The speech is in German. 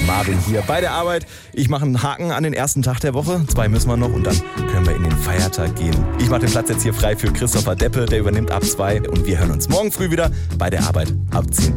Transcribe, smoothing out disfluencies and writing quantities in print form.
Marvin hier bei der Arbeit. Ich mache einen Haken an den ersten Tag der Woche. 2 müssen wir noch und dann können wir in den Feiertag gehen. Ich mache den Platz jetzt hier frei für Christopher Deppe, der übernimmt ab 2 und wir hören uns morgen früh wieder bei der Arbeit ab 10.